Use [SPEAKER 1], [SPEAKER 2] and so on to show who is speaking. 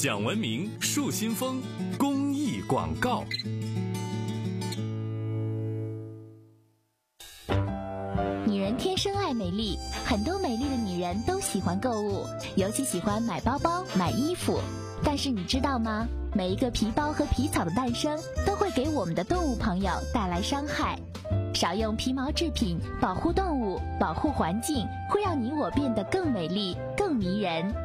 [SPEAKER 1] 享文明树新风公益广告。
[SPEAKER 2] 女人天生爱美丽，很多美丽的女人都喜欢购物，尤其喜欢买包包、买衣服。但是你知道吗？每一个皮包和皮草的诞生，都会给我们的动物朋友带来伤害。少用皮毛制品，保护动物，保护环境，会让你我变得更美丽、更迷人。